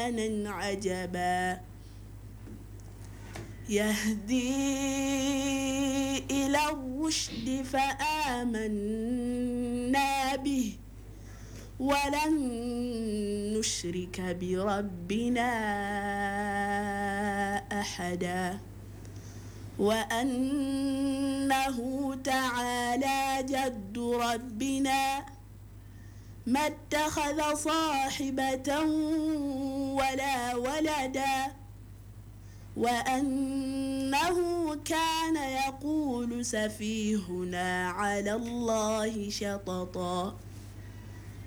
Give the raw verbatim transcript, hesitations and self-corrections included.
قرآنا عجبا يهدي إلى الرشد فآمنا به ولن نشرك بربنا أحدا وأنه تعالى جد ربنا ما اتخذ صاحبة ولا ولدا وأنه كان يقول سفيهنا على الله شططا